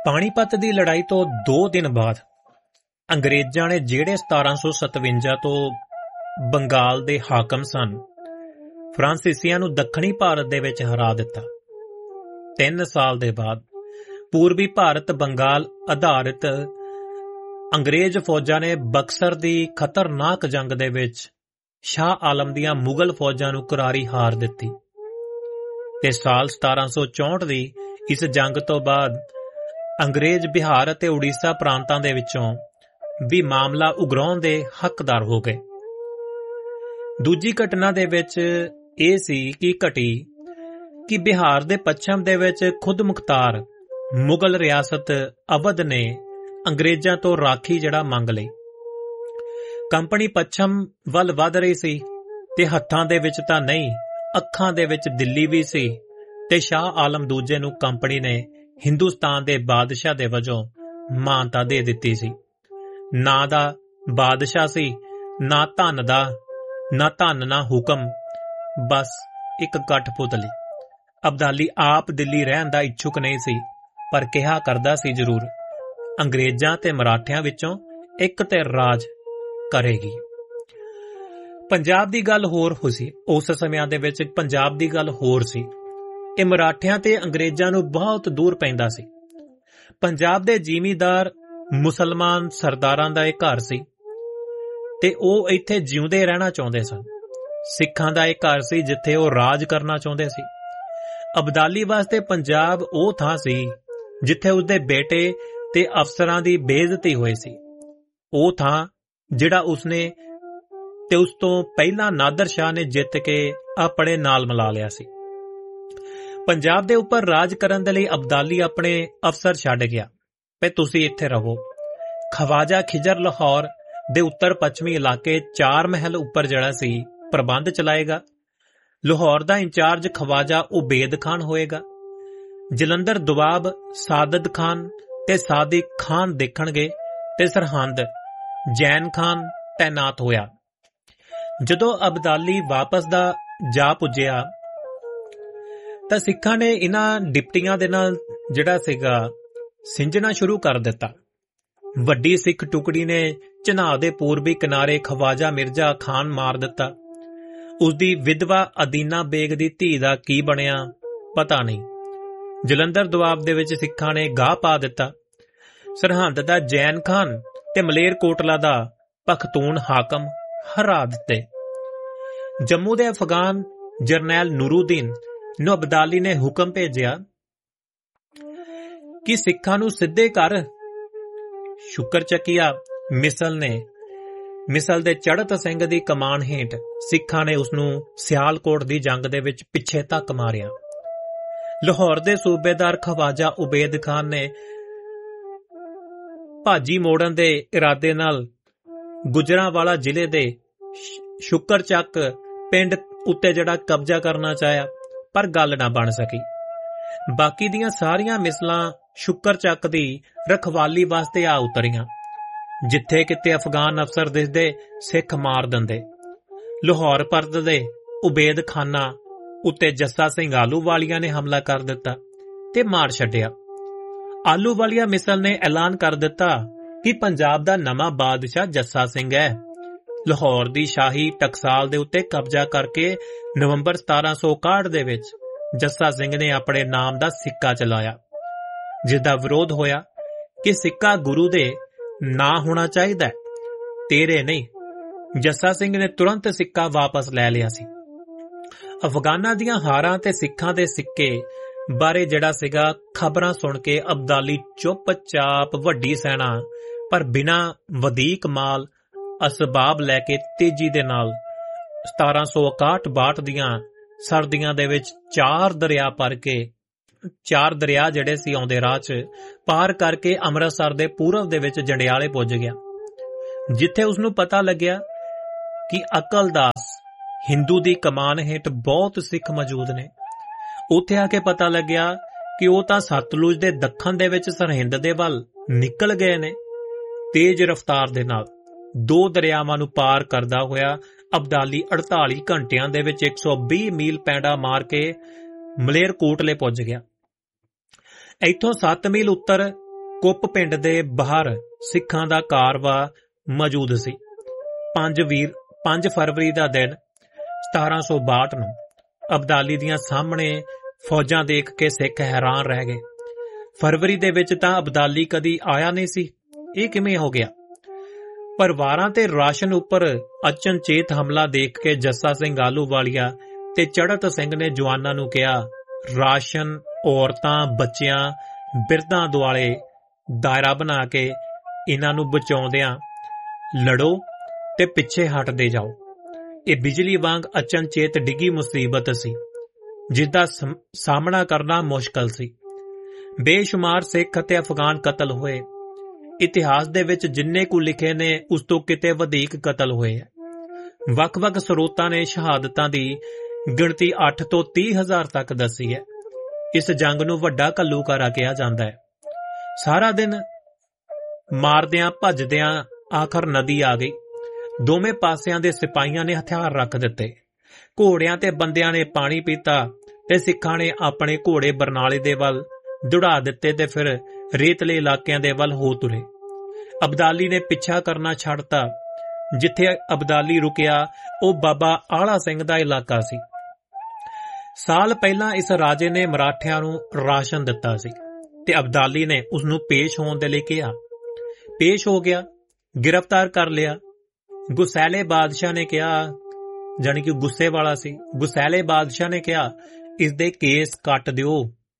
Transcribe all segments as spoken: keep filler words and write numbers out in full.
ਪਾਣੀਪਤ ਦੀ ਲੜਾਈ ਤੋਂ ਦੋ ਦਿਨ ਬਾਅਦ ਅੰਗਰੇਜ਼ਾਂ ਨੇ ਜਿਹੜੇ ਸਤਾਰਾਂ ਸੌ ਸਤਵੰਜਾ ਤੋਂ ਬੰਗਾਲ ਦੇ ਹਾਕਮ ਸਨ, ਫਰਾਂਸੀਸੀਆਂ ਨੂੰ ਦੱਖਣੀ ਭਾਰਤ ਦੇ ਵਿੱਚ ਹਰਾ ਦਿੱਤਾ। ਤਿੰਨ ਸਾਲ ਦੇ ਬਾਅਦ ਪੂਰਬੀ ਭਾਰਤ ਬੰਗਾਲ ਆਧਾਰਿਤ ਅੰਗਰੇਜ਼ ਫੌਜਾਂ ਨੇ ਬਕਸਰ ਦੀ ਖਤਰਨਾਕ ਜੰਗ ਦੇ ਵਿੱਚ ਸ਼ਾਹ ਆਲਮ ਦੀਆਂ ਮੁਗਲ ਫੌਜਾਂ ਨੂੰ ਕਰਾਰੀ ਹਾਰ ਦਿੱਤੀ ਤੇ ਸਾਲ ਸਤਾਰਾਂ ਸੌ ਚੌਂਹਠ ਦੀ ਇਸ ਜੰਗ ਤੋਂ ਬਾਅਦ ਅੰਗਰੇਜ਼ ਬਿਹਾਰ ਅਤੇ ਉੜੀਸਾ ਪ੍ਰਾਂਤਾਂ ਦੇ ਵਿੱਚੋਂ ਵੀ ਮਾਮਲਾ ਉਗਰਾਉਣ ਦੇ ਹੱਕਦਾਰ ਹੋ ਗਏ। ਦੂਜੀ ਘਟਨਾ ਦੇ ਵਿੱਚ ਇਹ ਸੀ ਕਿ ਘਟੀ ਕਿ ਬਿਹਾਰ ਦੇ ਪੱਛਮ ਦੇ ਵਿੱਚ ਖੁਦ ਮੁਖਤਾਰ ਮੁਗਲ ਰਿਆਸਤ ਅਵਧ ਨੇ ਅੰਗਰੇਜ਼ਾਂ ਤੋਂ ਰਾਖੀ ਜਿਹੜਾ ਮੰਗ ਲਈ। ਕੰਪਨੀ ਪੱਛਮ ਵੱਲ ਵਧ ਰਹੀ ਸੀ ਤੇ ਹੱਥਾਂ ਦੇ ਵਿੱਚ ਤਾਂ ਨਹੀਂ, ਅੱਖਾਂ ਦੇ ਵਿੱਚ ਦਿੱਲੀ ਵੀ ਸੀ ਤੇ ਸ਼ਾਹ ਆਲਮ ਦੂਜੇ ਨੂੰ ਕੰਪਨੀ ਨੇ ਹਿੰਦੁਸਤਾਨ ਦੇ ਬਾਦਸ਼ਾਹ ਦੇ ਵਜੋਂ ਮਾਨਤਾ ਦੇ ਦਿੱਤੀ ਸੀ। ਨਾ ਦਾ ਬਾਦਸ਼ਾਹ ਸੀ, ਨਾ ਧਨ ਦਾ, ਨਾ ਧਨ ਨਾ ਹੁਕਮ, ਬਸ ਇੱਕ ਕਠਪੁਤਲੀ। ਅਬਦਾਲੀ ਆਪ ਦਿੱਲੀ ਰਹਿਣ ਦਾ ਇੱਛੁਕ ਨਹੀਂ ਸੀ, ਪਰ ਕਿਹਾ ਕਰਦਾ ਸੀ ਜ਼ਰੂਰ, ਅੰਗਰੇਜ਼ਾਂ ਤੇ ਮਰਾਠਿਆਂ ਵਿੱਚੋਂ ਇੱਕ ਤੇ ਰਾਜ ਕਰੇਗੀ। ਪੰਜਾਬ ਦੀ ਗੱਲ ਹੋਰ ਹੋ ਸੀ। ਉਸ ਸਮਿਆਂ ਦੇ ਵਿੱਚ ਪੰਜਾਬ ਦੀ ਗੱਲ ਹੋਰ ਸੀ। ਇਹ ਮਰਾਠਿਆਂ ਤੇ ਅੰਗਰੇਜ਼ਾਂ ਨੂੰ ਬਹੁਤ ਦੂਰ ਪੈਂਦਾ ਸੀ। ਪੰਜਾਬ ਦੇ ਜ਼ਿਮੀਂਦਾਰ ਮੁਸਲਮਾਨ ਸਰਦਾਰਾਂ ਦਾ ਇਹ ਘਰ ਸੀ ਤੇ ਉਹ ਇੱਥੇ ਜਿਉਂਦੇ ਰਹਿਣਾ ਚਾਹੁੰਦੇ ਸਨ। ਸਿੱਖਾਂ ਦਾ ਇਹ ਘਰ ਸੀ ਜਿੱਥੇ ਉਹ ਰਾਜ ਕਰਨਾ ਚਾਹੁੰਦੇ ਸੀ। ਅਬਦਾਲੀ ਵਾਸਤੇ ਪੰਜਾਬ ਉਹ ਥਾਂ ਸੀ ਜਿੱਥੇ ਉਸਦੇ ਬੇਟੇ ਤੇ ਅਫਸਰਾਂ ਦੀ ਬੇਇੱਜ਼ਤੀ ਹੋਈ ਸੀ। ਉਹ ਥਾਂ ਜਿਹੜਾ ਉਸਨੇ ਤੇ ਉਸ ਤੋਂ ਪਹਿਲਾਂ ਨਾਦਰ ਸ਼ਾਹ ਨੇ ਜਿੱਤ ਕੇ ਆਪਣੇ ਨਾਲ ਮਿਲਾ ਲਿਆ ਸੀ। ਪੰਜਾਬ ਦੇ ਉੱਪਰ ਰਾਜ ਕਰਨ ਦੇ ਲਈ ਅਬਦਾਲੀ ਆਪਣੇ ਅਫਸਰ ਛੱਡ ਗਿਆ ਤੇ ਤੁਸੀਂ ਇੱਥੇ ਰਹੋ। ਖਵਾਜਾ ਖਿਜਰ ਲਾਹੌਰ ਦੇ ਉੱਤਰ ਪੱਛਮੀ ਇਲਾਕੇ ਚਾਰ ਮਹਿਲ ਉੱਪਰ ਜਿਹੜਾ ਸੀ ਪ੍ਰਬੰਧ ਚਲਾਏਗਾ। ਲਾਹੌਰ ਦਾ ਇੰਚਾਰਜ ਖਵਾਜਾ ਉਬੇਦ ਖਾਨ ਹੋਏਗਾ। ਜਲੰਧਰ ਦੁਆਬ ਸਾਦਤ ਖਾਨ ਤੇ ਸਾਦਿਕ ਖਾਨ ਦੇਖਣਗੇ ਤੇ ਸਰਹੰਦ ਜੈਨ ਖਾਨ ਤੈਨਾਤ ਹੋਇਆ। ਜਦੋਂ ਅਬਦਾਲੀ ਵਾਪਸ ਦਾ ਜਾ ਪੁੱਜਿਆ ਤਾਂ ਸਿੱਖਾਂ ਨੇ ਇਹਨਾਂ ਡਿਪਟੀਆਂ ਦੇ ਨਾਲ ਜਿਹੜਾ ਸੀਗਾ ਸਿੰਜਣਾ ਸ਼ੁਰੂ ਕਰ ਦਿੱਤਾ। ਵੱਡੀ ਸਿੱਖ ਟੁਕੜੀ ਨੇ ਚਨਾਹ ਦੇ ਪੂਰਬੀ ਕਿਨਾਰੇ ਖਵਾਜਾ ਮਿਰਜ਼ਾ ਖਾਨ ਮਾਰ ਦਿੱਤਾ। ਉਸਦੀ ਵਿਧਵਾ ਅਦੀਨਾ ਬੇਗ ਦੀ ਧੀ ਦਾ ਕੀ ਬਣਿਆ ਪਤਾ ਨਹੀਂ। ਜਲੰਧਰ ਦੁਆਬ ਦੇ ਵਿੱਚ ਸਿੱਖਾਂ ਨੇ ਗਾਹ ਪਾ ਦਿੱਤਾ। ਸਰਹੰਦ ਦਾ ਜੈਨ ਖਾਨ ਤੇ ਮਲੇਰ ਕੋਟਲਾ ਦਾ ਪਖਤੂਨ ਹਾਕਮ ਹਰਾ ਦਿੱਤੇ। ਜੰਮੂ ਦੇ ਅਫਗਾਨ ਜਰਨੈਲ ਨੂਰੂਦੀਨ ਨੂੰ ਅਬਦਾਲੀ ਨੇ ਹੁਕਮ ਭੇਜਿਆ ਕਿ ਸਿੱਖਾਂ ਨੂੰ ਸਿੱਧੇ ਕਰ। ਸ਼ੁਕਰ ਚੱਕੀਆ ਮਿਸਲ ਨੇ ਮਿਸਲ ਦੇ ਚੜ੍ਹਤ ਸਿੰਘ ਦੀ ਕਮਾਨ ਹੇਠ ਸਿੱਖਾਂ ਨੇ ਉਸਨੂੰ ਸਿਆਲਕੋਟ ਦੀ ਜੰਗ ਦੇ ਵਿੱਚ ਪਿੱਛੇ ਧੱਕ ਮਾਰਿਆ। ਲਾਹੌਰ ਦੇ ਸੂਬੇਦਾਰ ਖਵਾਜਾ ਉਬੇਦ ਖਾਨ ਨੇ ਭਾਜੀ ਮੋੜਨ ਦੇ ਇਰਾਦੇ ਨਾਲ ਗੁਜਰਾਂਵਾਲਾ ਜ਼ਿਲ੍ਹੇ ਦੇ ਸ਼ੁਕਰ ਚੱਕ ਪਿੰਡ ਉੱਤੇ ਜਿਹੜਾ ਕਬਜ਼ਾ ਕਰਨਾ ਚਾਹਿਆ, ਪਰ ਗੱਲ ਨਾ ਬਣ ਸਕੀ। ਬਾਕੀ ਦੀਆਂ ਸਾਰੀਆਂ ਮਿਸਲਾਂ ਸ਼ੁਕਰ ਚੱਕ ਦੀ ਰਖਵਾਲੀ ਵਾਸਤੇ ਆ ਉਤਰੀਆਂ। ਜਿੱਥੇ ਕਿਤੇ ਅਫਗਾਨ ਅਫਸਰ ਦਿਸਦੇ ਸਿੱਖ ਮਾਰ ਦਿੰਦੇ। ਲਾਹੌਰ ਪਰਤਦੇ ਉਬੇਦ ਖਾਨਾ ਉੱਤੇ ਜੱਸਾ ਸਿੰਘ ਆਲੂਵਾਲੀਆ ਨੇ ਹਮਲਾ ਕਰ ਦਿੱਤਾ ਤੇ ਮਾਰ ਛੱਡਿਆ। ਆਲੂਵਾਲੀਆ ਮਿਸਲ ਨੇ ਐਲਾਨ ਕਰ ਦਿੱਤਾ ਕਿ ਪੰਜਾਬ ਦਾ ਨਵਾਂ ਬਾਦਸ਼ਾਹ ਜੱਸਾ ਸਿੰਘ ਹੈ। ਲਾਹੌਰ ਦੀ ਸ਼ਾਹੀ ਟਕਸਾਲ ਦੇ ਉੱਤੇ ਕਬਜ਼ਾ ਕਰਕੇ ਨਵੰਬਰ ਸਤਾਰਾਂ ਸੌ ਇਕਾਹਠ ਦੇ ਵਿੱਚ ਜੱਸਾ ਸਿੰਘ ਨੇ ਆਪਣੇ ਨਾਮ ਦਾ ਸਿੱਕਾ ਚਲਾਇਆ, ਜਿਸ ਦਾ ਵਿਰੋਧ ਹੋਇਆ ਕਿ ਸਿੱਕਾ ਗੁਰੂ ਦੇ ਨਾਂ ਹੋਣਾ ਚਾਹੀਦਾ, ਤੇਰੇ ਨਹੀਂ। ਜੱਸਾ ਸਿੰਘ ਨੇ ਤੁਰੰਤ ਸਿੱਕਾ ਵਾਪਸ ਲੈ ਲਿਆ ਸੀ। ਅਫਗਾਨਾਂ ਦੀਆਂ ਹਾਰਾਂ ਤੇ ਸਿੱਖਾਂ ਦੇ ਸਿੱਕੇ ਬਾਰੇ ਜਿਹੜਾ ਸੀਗਾ ਖਬਰਾਂ ਸੁਣ ਕੇ ਅਬਦਾਲੀ ਚੁੱਪ-ਚਾਪ ਵੱਡੀ ਸੈਨਾ ਪਰ ਬਿਨਾਂ ਵਧੀਕ ਮਾਲ ਅਸਬਾਬ ਲੈ ਕੇ ਤੇਜ਼ੀ ਦੇ ਨਾਲ ਸਤਾਰਾਂ ਸੌ ਇਕਾਹਠ ਬਾਹਠ ਦੀਆਂ ਸਰਦੀਆਂ ਦੇ ਵਿੱਚ ਚਾਰ ਦਰਿਆ ਭਰ ਕੇ ਚਾਰ ਦਰਿਆ ਜਿਹੜੇ ਸੀ ਆਉਂਦੇ ਰਾਹ 'ਚ ਪਾਰ ਕਰਕੇ ਅੰਮ੍ਰਿਤਸਰ ਦੇ ਪੂਰਬ ਦੇ ਵਿੱਚ ਜੰਡਿਆਲੇ ਪੁੱਜ ਗਿਆ, ਜਿੱਥੇ ਉਸਨੂੰ ਪਤਾ ਲੱਗਿਆ ਕਿ ਅਕਲਦਾਸ ਹਿੰਦੂ ਦੀ ਕਮਾਨ ਹੇਠ ਬਹੁਤ ਸਿੱਖ ਮੌਜੂਦ ਨੇ। ਉੱਥੇ ਆ ਕੇ ਪਤਾ ਲੱਗਿਆ ਕਿ ਉਹ ਤਾਂ ਸਤਲੁਜ ਦੇ ਦੱਖਣ ਦੇ ਵਿੱਚ ਸਰਹਿੰਦ ਦੇ ਵੱਲ ਨਿਕਲ ਗਏ ਨੇ। ਤੇਜ਼ ਰਫ਼ਤਾਰ ਦੇ ਨਾਲ ਦੋ ਦਰਿਆਵਾਂ ਨੂੰ ਪਾਰ ਕਰਦਾ ਹੋਇਆ ਅਬਦਾਲੀ ਅੜਤਾਲੀ ਘੰਟਿਆਂ ਦੇ ਵਿੱਚ ਇੱਕ ਸੌ ਵੀਹ ਮੀਲ ਪੈਂਡਾ ਮਾਰ ਕੇ ਮਲੇਰਕੋਟਲੇ ਪੁੱਜ ਗਿਆ। ਇੱਥੋਂ ਸੱਤ ਮੀਲ ਉੱਤਰ ਕੁੱਪ ਪਿੰਡ ਦੇ ਬਾਹਰ ਸਿੱਖਾਂ ਦਾ ਕਾਰਵਾ ਮੌਜੂਦ ਸੀ। ਪੰਜ ਵੀਰ ਪੰਜ ਫਰਵਰੀ ਦਾ ਦਿਨ ਸਤਾਰਾਂ ਸੌ ਬਾਹਠ ਨੂੰ ਅਬਦਾਲੀ ਦੀਆਂ ਸਾਹਮਣੇ ਫੌਜਾਂ ਦੇਖ ਕੇ ਸਿੱਖ ਹੈਰਾਨ ਰਹਿ ਗਏ। ਫਰਵਰੀ ਦੇ ਵਿੱਚ ਤਾਂ ਅਬਦਾਲੀ ਕਦੀ ਆਇਆ ਨਹੀਂ ਸੀ, ਇਹ ਕਿਵੇਂ ਹੋ ਗਿਆ? ਪਰਿਵਾਰਾਂ ਤੇ ਰਾਸ਼ਨ ਉੱਪਰ ਅਚਨਚੇਤ ਹਮਲਾ ਦੇਖ ਕੇ ਜੱਸਾ ਸਿੰਘ ਆਹਲੂਵਾਲੀਆ ਤੇ ਚੜ੍ਹਤ ਸਿੰਘ ਨੇ ਜਵਾਨਾਂ ਨੂੰ ਕਿਹਾ, ਰਾਸ਼ਨ, ਔਰਤਾਂ, ਬੱਚਿਆਂ, ਬਿਰਧਾਂ ਦੁਆਲੇ ਦਾਇਰਾ ਬਣਾ ਕੇ ਇਹਨਾਂ ਨੂੰ ਬਚਾਉਂਦਿਆਂ ਲੜੋ ਤੇ ਪਿੱਛੇ ਹਟਦੇ ਜਾਓ। ਇਹ ਬਿਜਲੀ ਵਾਂਗ ਅਚਨਚੇਤ ਡਿੱਗੀ ਮੁਸੀਬਤ ਸੀ, ਜਿਸਦਾ ਸਾਹਮਣਾ ਕਰਨਾ ਮੁਸ਼ਕਲ ਸੀ। ਬੇਸ਼ੁਮਾਰ ਸਿੱਖ ਅਤੇ ਅਫਗਾਨ ਕਤਲ ਹੋਏ। ਇਤਿਹਾਸ ਦੇ ਵਿੱਚ ਜਿੰਨੇ ਕੁ ਲਿਖੇ ਨੇ ਉਸ ਤੋਂ ਕਿਤੇ ਵਧੇਕ ਕਤਲ ਹੋਏ ਹੈ। ਵੱਖ-ਵੱਖ ਸਰੋਤਾਂ ਨੇ ਸ਼ਹਾਦਤਾਂ ਦੀ ਗਿਣਤੀ ਅੱਠ ਤੋਂ ਤੀਹ ਹਜ਼ਾਰ ਤੱਕ ਦੱਸੀ ਹੈ। ਇਸ ਜੰਗ ਨੂੰ ਵੱਡਾ ਘੱਲੂਘਾਰਾ ਕਿਹਾ ਜਾਂਦਾ ਹੈ। ਸਾਰਾ ਦਿਨ ਮਾਰਦਿਆਂ ਭੱਜਦਿਆਂ ਆਖਰ ਨਦੀ ਆ ਗਈ। ਦੋਵੇਂ ਪਾਸਿਆਂ ਦੇ ਸਿਪਾਹੀਆਂ ਨੇ ਹਥਿਆਰ ਰੱਖ ਦਿੱਤੇ। ਘੋੜਿਆਂ ਤੇ ਬੰਦਿਆਂ ਨੇ ਪਾਣੀ ਪੀਤਾ ਤੇ ਸਿੱਖਾਂ ਨੇ ਆਪਣੇ ਘੋੜੇ ਬਰਨਾਲੇ ਦੇ ਵੱਲ ਦੌੜਾ ਦਿੱਤੇ ਤੇ ਫਿਰ ਰੇਤਲੇ ਇਲਾਕਿਆਂ ਦੇ ਵੱਲ ਹੋ ਤੁਰੇ। ਅਬਦਾਲੀ ਨੇ ਪਿੱਛਾ ਕਰਨਾ ਛੱਡਤਾ। ਜਿੱਥੇ ਅਬਦਾਲੀ ਰੁਕਿਆ ਉਹ ਬਾਬਾ ਆਲਾ ਸਿੰਘ ਦਾ ਇਲਾਕਾ ਸੀ। ਸਾਲ ਪਹਿਲਾਂ ਇਸ ਰਾਜੇ ਨੇ ਮਰਾਠਿਆਂ ਨੂੰ ਰਾਸ਼ਨ ਦਿੱਤਾ ਸੀ ਤੇ ਅਬਦਾਲੀ ਨੇ ਉਸ ਨੂੰ ਪੇਸ਼ ਹੋਣ ਦੇ ਲਈ ਕਿਹਾ। ਪੇਸ਼ ਹੋ ਗਿਆ, ਗ੍ਰਿਫਤਾਰ ਕਰ ਲਿਆ। ਗੁਸੈਲੇ ਬਾਦਸ਼ਾਹ ਨੇ ਕਿਹਾ, ਜਾਣੀ ਕਿ ਗੁੱਸੇ ਵਾਲਾ ਸੀ, ਗੁਸੈਲੇ ਬਾਦਸ਼ਾਹ ਨੇ ਕਿਹਾ, ਇਸ ਦੇ ਕੇਸ ਕੱਟ ਦਿਓ,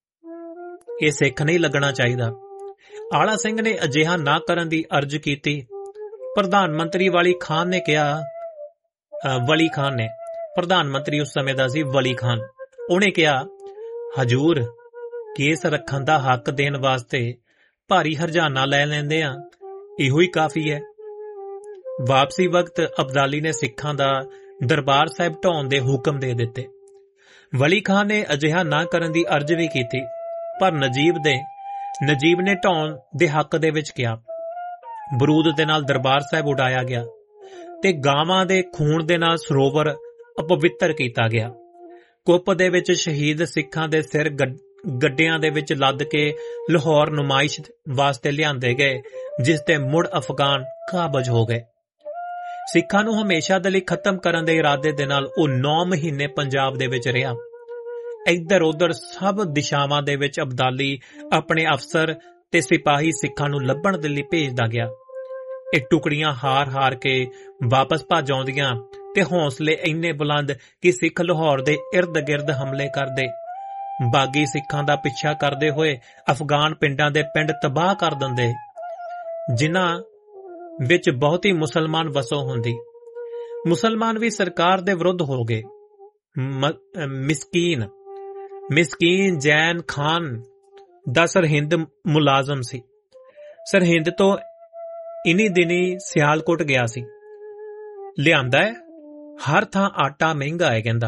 ਇਹ ਸਿੱਖ ਨਹੀਂ ਲੱਗਣਾ ਚਾਹੀਦਾ। ਆਲਾ ਸਿੰਘ ਨੇ ਅਜਿਹਾ ਨਾ ਕਰਨ ਦੀ ਅਰਜ਼ ਕੀਤੀ। ਪ੍ਰਧਾਨ ਮੰਤਰੀ ਵਾਲੀ ਖਾਨ ਨੇ ਕਿਹਾ, ਵਲੀ ਖਾਨ ਨੇ, ਪ੍ਰਧਾਨ ਮੰਤਰੀ ਉਸ ਸਮੇਂ ਦਾ ਸੀ ਵਲੀ ਖਾਨ, ਉਹਨੇ ਕਿਹਾ, ਹਜੂਰ, ਕੇਸ ਰੱਖਣ ਦਾ ਹੱਕ ਦੇਣ ਵਾਸਤੇ ਭਾਰੀ ਹਰਜਾਨਾ ਲੈ ਲੈਂਦੇ ਆ, ਇਹੋ ਹੀ ਕਾਫੀ ਹੈ। ਵਾਪਸੀ ਵਕਤ ਅਬਦਾਲੀ ਨੇ ਸਿੱਖਾਂ ਦਾ ਦਰਬਾਰ ਸਾਹਿਬ ਢਾਉਣ ਦੇ ਹੁਕਮ ਦੇ ਦਿੱਤੇ। ਵਲੀ ਖਾਨ ਨੇ ਅਜਿਹਾ ਨਾ ਕਰਨ ਦੀ ਅਰਜ਼ ਵੀ ਕੀਤੀ, ਪਰ ਨਜੀਬ ਦੇ ਨਜੀਬ ਨੇ ਢਾਉਣ ਦੇ ਹੱਕ ਦੇ ਵਿੱਚ ਕਿਹਾ। ਬਰੂਦ ਦੇ ਨਾਲ ਦਰਬਾਰ ਸਾਹਿਬ ਉਡਾਇਆ ਗਿਆ ਤੇ ਗਾਵਾਂ ਦੇ ਖੂਨ ਦੇ ਨਾਲ ਸਰੋਵਰ ਅਪਵਿੱਤਰ ਕੀਤਾ ਗਿਆ। ਕੁੱਪ ਦੇ ਵਿੱਚ ਸ਼ਹੀਦ ਸਿੱਖਾਂ ਦੇ ਸਿਰ ਗੱਡਿਆਂ ਦੇ ਵਿੱਚ ਲੱਦ ਕੇ ਲਾਹੌਰ ਨੁਮਾਇਸ਼ ਵਾਸਤੇ ਲਿਆਂਦੇ ਗਏ, ਜਿਸ ਤੇ ਮੁੜ ਅਫਗਾਨ ਕਾਬਜ ਹੋ ਗਏ। ਸਿੱਖਾਂ ਨੂੰ ਹਮੇਸ਼ਾ ਦੇ ਲਈ ਖਤਮ ਕਰਨ ਦੇ ਇਰਾਦੇ ਦੇ ਨਾਲ ਉਹ ਨੌ ਮਹੀਨੇ ਪੰਜਾਬ ਦੇ ਵਿੱਚ ਰਿਹਾ। ਇੱਧਰ ਉੱਧਰ ਸਭ ਦਿਸ਼ਾਵਾਂ ਦੇ ਵਿੱਚ ਅਬਦਾਲੀ ਆਪਣੇ ਅਫਸਰ ਤੇ ਸਿਪਾਹੀ ਸਿੱਖਾਂ ਨੂੰ ਲੱਭਣ ਦੇ ਲਈ ਭੇਜਦਾ ਗਿਆ। ਇਹ ਟੁਕੜੀਆਂ ਹਾਰ ਹਾਰ ਕੇ ਵਾਪਸ ਭੱਜ ਆਉਂਦੀਆਂ ਤੇ ਹੌਸਲੇ ਇੰਨੇ ਬੁਲੰਦ ਕਿ ਸਿੱਖ ਲਾਹੌਰ ਦੇ ਇਰਦ ਗਿਰਦ ਹਮਲੇ ਕਰਦੇ। ਬਾਗੀ ਸਿੱਖਾਂ ਦਾ ਪਿੱਛਾ ਕਰਦੇ ਹੋਏ ਅਫਗਾਨ ਪਿੰਡਾਂ ਦੇ ਪਿੰਡ ਤਬਾਹ ਕਰ ਦਿੰਦੇ, ਜਿਨ੍ਹਾਂ ਵਿੱਚ ਬਹੁਤੀ ਮੁਸਲਮਾਨ ਵਸੋਂ ਹੁੰਦੀ। ਮੁਸਲਮਾਨ ਵੀ ਸਰਕਾਰ ਦੇ ਵਿਰੁੱਧ ਹੋ ਗਏ। ਮਿਸਕੀਨ ਮਿਸਕੀਨ ਜੈਨ ਖਾਨ ਦਾ ਸਰਹਿੰਦ ਮੁਲਾਜ਼ਮ ਸੀ। ਸਰਹਿੰਦ ਤੋਂ ਇਨੀ ਦਿਨੀ ਸਿਆਲਕੋਟ ਗਿਆ ਸੀ। ਲਿਆਂਦਾ ਹੈ, ਹਰ ਥਾਂ ਆਟਾ ਮਹਿੰਗਾ ਹੈ ਕਹਿੰਦਾ।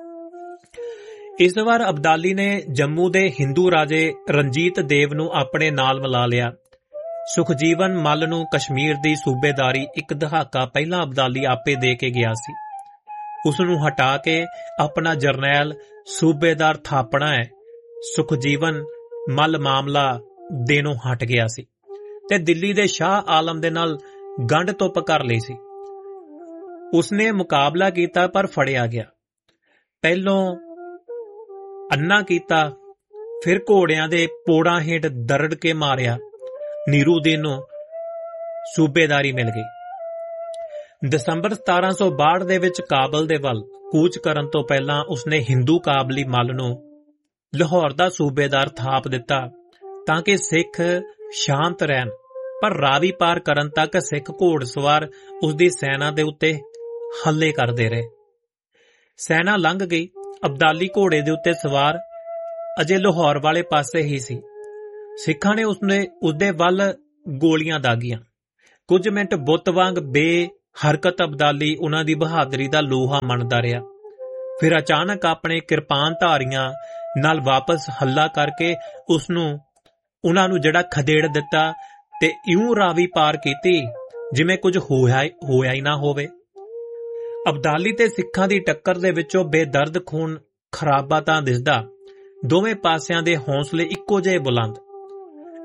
ਇਸ ਵਾਰ ਅਬਦਾਲੀ ਨੇ ਜੰਮੂ ਦੇ ਹਿੰਦੂ ਰਾਜੇ ਰਣਜੀਤ ਦੇਵ ਨੂੰ ਆਪਣੇ ਨਾਲ ਮਿਲਾ ਲਿਆ। ਸੁਖਜੀਵਨ ਮੱਲ ਨੂੰ ਕਸ਼ਮੀਰ ਦੀ ਸੂਬੇਦਾਰੀ ਇੱਕ ਦਹਾਕਾ ਪਹਿਲਾਂ ਅਬਦਾਲੀ ਆਪੇ ਦੇ ਕੇ ਗਿਆ ਸੀ। ਉਸ ਨੂੰ ਹਟਾ ਕੇ ਆਪਣਾ ਜਰਨੈਲ ਸੂਬੇਦਾਰ ਥਾਪਣਾ ਹੈ। ਸੁਖਜੀਵਨ ਮੱਲ ਮਾਮਲਾ ਦੇਣੋਂ ਹਟ ਗਿਆ ਸੀ ਤੇ ਦਿੱਲੀ ਦੇ ਸ਼ਾਹ ਆਲਮ ਦੇ ਨਾਲ ਗੰਢ ਧੁੱਪ ਕਰ ਲਈ ਸੀ। ਉਸਨੇ ਮੁਕਾਬਲਾ ਕੀਤਾ ਪਰ ਫੜਿਆ ਗਿਆ। ਪਹਿਲੋਂ ਅੰਨਾ ਕੀਤਾ, ਫਿਰ ਘੋੜਿਆਂ ਦੇ ਪੋੜਾਂ ਹੇਠ ਦਰੜ ਕੇ ਮਾਰਿਆ। ਨੀਰੂਦੀਨ ਨੂੰ ਸੂਬੇਦਾਰੀ ਮਿਲ ਗਈ। ਦਸੰਬਰ ਸਤਾਰਾਂ ਸੌ ਬਾਹਠ ਦੇ ਵਿੱਚ ਕਾਬਲ ਦੇ ਵੱਲ ਕੂਚ ਕਰਨ ਤੋਂ ਪਹਿਲਾਂ ਉਸਨੇ ਹਿੰਦੂ ਕਾਬਲੀ ਮੱਲ ਨੂੰ ਲਾਹੌਰ ਦਾ ਸੂਬੇਦਾਰ ਥਾਪ ਦਿੱਤਾ ਤਾਂ ਕਿ ਸਿੱਖ ਸ਼ਾਂਤ ਰਹਿਣ। ਪਰ ਰਾਵੀ ਪਾਰ ਕਰਨ ਤੱਕ ਸਿੱਖ ਘੋੜਸਵਾਰ ਉਸਦੀ ਸੈਨਾ ਦੇ ਉੱਤੇ ਹੱਲੇ ਕਰਦੇ ਰਹੇ। ਸੈਨਾ ਲੰਘ ਗਈ। ਅਬਦਾਲੀ ਘੋੜੇ ਦੇ ਉੱਤੇ ਸਵਾਰ ਅਜੇ ਲਾਹੌਰ ਵਾਲੇ ਪਾਸੇ ਹੀ ਸੀ। ਸਿੱਖਾਂ ਨੇ ਉਸਨੇ ਉਸਦੇ ਵੱਲ ਗੋਲੀਆਂ ਦਾਗੀਆਂ। ਕੁਝ ਮਿੰਟ ਬੁੱਤ ਵਾਂਗ ਬੇਹਰਕਤ ਅਬਦਾਲੀ ਉਹਨਾਂ ਦੀ ਬਹਾਦਰੀ ਦਾ ਲੋਹਾ ਮੰਨਦਾ ਰਿਹਾ। ਫਿਰ ਅਚਾਨਕ ਆਪਣੇ ਕਿਰਪਾਨ ਧਾਰੀਆਂ ਨਾਲ ਵਾਪਸ ਹੱਲਾ ਕਰਕੇ ਉਸ ਨੂੰ ਉਹਨਾਂ ਨੂੰ ਜਿਹੜਾ ਖਦੇੜ ਦਿੱਤਾ ਤੇ ਇਉਂ ਰਾਵੀ ਪਾਰ ਕੀਤੀ ਜਿਵੇਂ ਕੁਝ ਹੋਇਆ ਹੋਇਆ ਹੀ ਨਾ ਹੋਵੇ। ਅਬਦਾਲੀ ਤੇ ਸਿੱਖਾਂ ਦੀ ਟੱਕਰ ਦੇ ਵਿੱਚੋਂ ਬੇਦਰਦ ਖੂਨ ਖਰਾਬਾ ਤਾਂ ਦਿਸਦਾ। ਦੋਵੇਂ ਪਾਸਿਆਂ ਦੇ ਹੌਸਲੇ ਇੱਕੋ ਜਿਹੇ ਬੁਲੰਦ।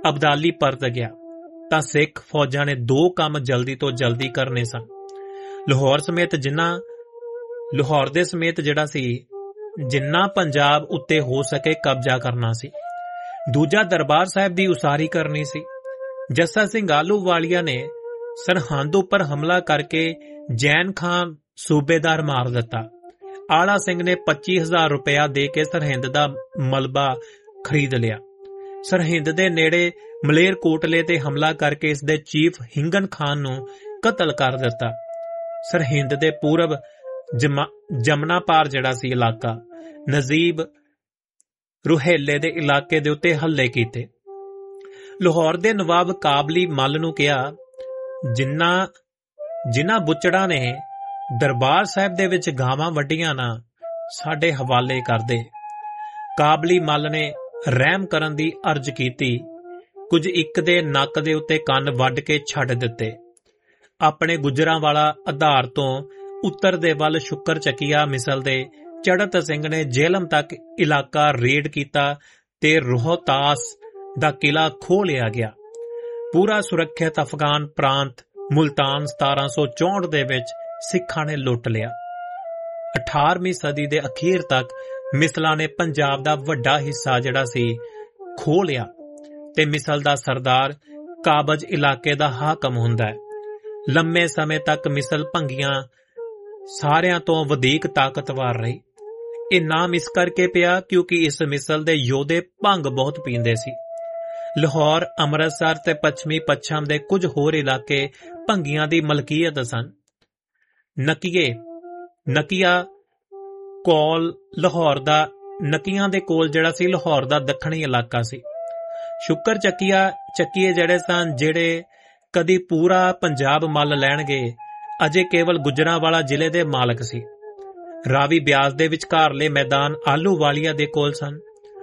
ਅਬਦਾਲੀ ਪਰਤ ਗਿਆ ਤਾਂ ਸਿੱਖ ਫੌਜਾਂ ਨੇ ਦੋ ਕੰਮ ਜਲਦੀ ਤੋਂ ਜਲਦੀ ਕਰਨੇ ਸਨ। ਲਾਹੌਰ ਸਮੇਤ ਜਿੰਨਾ ਲਾਹੌਰ ਦੇ ਸਮੇਤ ਜਿਹੜਾ ਸੀ ਜਿੰਨਾ ਪੰਜਾਬ ਉੱਤੇ ਹੋ ਸਕੇ ਕਬਜ਼ਾ ਕਰਨਾ ਸੀ। ਦੂਜਾ ਦਰਬਾਰ ਸਾਹਿਬ ਦੀ ਉਸਾਰੀ ਕਰਨੀ ਸੀ। ਜੱਸਾ ਸਿੰਘ ਆਹਲੂਵਾਲੀਆ ਨੇ ਸਰਹੰਦ ਉੱਪਰ ਹਮਲਾ ਕਰਕੇ ਜੈਨ ਖਾਨ ਸੂਬੇਦਾਰ ਮਾਰ ਦਿੱਤਾ। ਆਲਾ ਸਿੰਘ ਨੇ ਪੱਚੀ ਹਜ਼ਾਰ ਰੁਪਇਆ ਦੇ ਕੇ ਸਰਹਿੰਦ ਦਾ ਮਲਬਾ ਖਰੀਦ ਲਿਆ। ਸਰਹਿੰਦ ਦੇ ਨੇੜੇ ਮਲੇਰਕੋਟਲੇ ਤੇ ਹਮਲਾ ਕਰਕੇ ਇਸ ਦੇ ਚੀਫ ਹਿੰਗਨ ਖਾਨ ਨੂੰ ਕਤਲ ਕਰ ਦਿੱਤਾ। ਸਰਹਿੰਦ ਦੇ ਪੂਰਬ ਜਮਨਾ ਪਾਰ ਜਿਹੜਾ ਸੀ ਇਲਾਕਾ ਨਜ਼ੀਬ ਰੁਹੇਲੇ ਦੇ ਇਲਾਕੇ ਦੇ ਉੱਤੇ ਹੱਲੇ ਕੀਤੇ। ਲਾਹੌਰ ਦੇ ਨਵਾਬ ਕਾਬਲੀ ਮੱਲ ਨੂੰ ਕਿਹਾ, ਜਿਨ੍ਹਾਂ ਜਿਨ੍ਹਾਂ ਬੁੱਚੜਾਂ ਨੇ ਦਰਬਾਰ ਸਾਹਿਬ ਦੇ ਵਿੱਚ ਗਾਵਾਂ ਵੱਢੀਆਂ ਨਾ ਸਾਡੇ ਹਵਾਲੇ ਕਰਦੇ। ਕਾਬਲੀ ਮੱਲ ਨੇ ਰਹਿਮ ਕਰਨ ਦੀ ਅਰਜ਼ ਕੀਤੀ। ਕੁਝ ਇੱਕ ਦੇ ਨੱਕ ਦੇ ਉੱਤੇ ਕੰਨ ਵੱਢ ਕੇ ਛੱਡ ਦਿੱਤੇ। ਆਪਣੇ ਗੁੱਜਰਾਂ ਵਾਲਾ ਆਧਾਰ ਤੋਂ ਉੱਤਰ ਦੇ ਵੱਲ ਸ਼ੁਕਰ ਚੱਕੀਆ ਮਿਸਲ ਦੇ ਚੜ੍ਹਤ ਸਿੰਘ ਨੇ ਜੇਹਲਮ ਤੱਕ ਇਲਾਕਾ ਰੇਡ ਕੀਤਾ ਤੇ ਰੋਹਤਾਸ ਦਾ ਕਿਲਾ ਖੋਹ ਲਿਆ ਗਿਆ। ਪੂਰਾ ਸੁਰੱਖਿਅਤ ਅਫਗਾਨ ਪ੍ਰਾਂਤ ਮੁਲਤਾਨ ਸਤਾਰਾਂ ਸੌ ਚੌਂਹਠ ਦੇ ਵਿੱਚ ਸਿੱਖਾਂ ਨੇ ਲੁੱਟ ਲਿਆ। ਅਠਾਰਵੀਂ ਸਦੀ ਦੇ ਅਖੀਰ ਤੱਕ ਮਿਸਲਾਂ ਨੇ ਪੰਜਾਬ ਦਾ ਵੱਡਾ ਹਿੱਸਾ ਜਿਹੜਾ ਸੀ ਖੋਹ ਲਿਆ ਤੇ ਮਿਸਲ ਦਾ ਸਰਦਾਰ ਕਾਬਜ ਇਲਾਕੇ ਦਾ ਹਾਕਮ ਹੁੰਦਾ ਹੈ। ਲੰਮੇ ਸਮੇਂ ਤੱਕ ਮਿਸਲ ਭੰਗੀਆਂ ਸਾਰਿਆਂ ਤੋਂ ਵਧੇਕ ਤਾਕਤਵਰ ਰਹੀ। ਇਹ ਨਾਮ ਇਸ ਕਰਕੇ ਪਿਆ ਕਿਉਂਕਿ ਇਸ ਮਿਸਲ ਦੇ ਯੋਧੇ ਭੰਗ ਬਹੁਤ ਪੀਂਦੇ ਸੀ। ਲਾਹੌਰ, ਅੰਮ੍ਰਿਤਸਰ ਤੇ ਪੱਛਮੀ ਪੱਛਮ ਦੇ ਕੁਝ ਹੋਰ ਇਲਾਕੇ ਭੰਗੀਆਂ ਦੀ ਮਲਕੀਅਤ ਸਨ। ਨਕੀਏ ਨਕੀਆ ਕੋਲ ਲਾਹੌਰ ਦਾ ਨਕੀਆਂ ਦੇ ਕੋਲ ਜਿਹੜਾ ਸੀ ਲਾਹੌਰ ਦਾ ਦੱਖਣੀ ਇਲਾਕਾ ਸੀ। ਸ਼ੁਕਰ ਚੱਕੀਆ ਚੱਕੀਏ ਜਿਹੜੇ ਸਨ ਜਿਹੜੇ ਕਦੀ ਪੂਰਾ ਪੰਜਾਬ ਮੱਲ ਲੈਣਗੇ ਅਜੇ ਕੇਵਲ ਗੁਜਰਾਂਵਾਲਾ ਜ਼ਿਲ੍ਹੇ ਦੇ ਮਾਲਕ ਸੀ। ਰਾਵੀ ਬਿਆਸ ਦੇ ਵਿਚਕਾਰਲੇ ਮੈਦਾਨ ਆਹਲੂਵਾਲੀਆ ਦੇ ਕੋਲ ਸਨ।